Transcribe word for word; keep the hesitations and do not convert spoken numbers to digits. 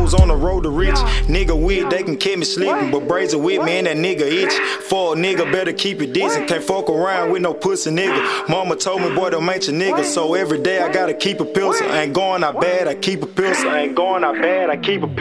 hoes on the road to rich. Nigga weird, they can catch me slipping, but braids are with me and that nigga itch. For a nigga, better keep it decent. Can't fuck around with no pussy nigga. Mama told me, boy, don't make your nigga. So every day I gotta keep a pistol. I ain't going out bad, I keep a pistol. I ain't going out bad, I keep a pistol.